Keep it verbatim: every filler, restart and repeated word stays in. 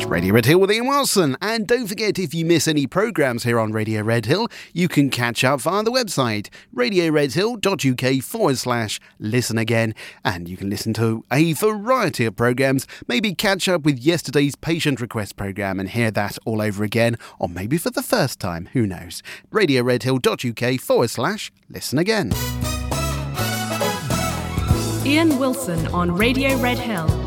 Radio Red Hill with Ian Wilson. And don't forget, if you miss any programmes here on Radio Red Hill, you can catch up via the website, radioredhill.uk forward slash listen again. And you can listen to a variety of programmes, maybe catch up with yesterday's patient request programme and hear that all over again, or maybe for the first time, who knows. radioredhill.uk forward slash listen again. Ian Wilson on Radio Red Hill.